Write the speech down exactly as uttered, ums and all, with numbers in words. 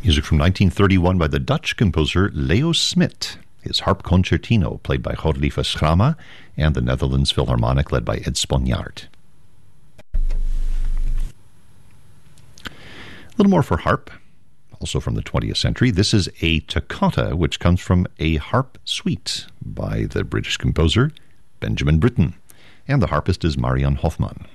Music from nineteen thirty-one by the Dutch composer Leo Smit. His harp concertino, played by Godlieve Schrama, and the Netherlands Philharmonic, led by Ed Sponjaard. A little more for harp, also from the twentieth century. This is a toccata, which comes from a harp suite by the British composer Benjamin Britten, and the harpist is Marian Hoffman.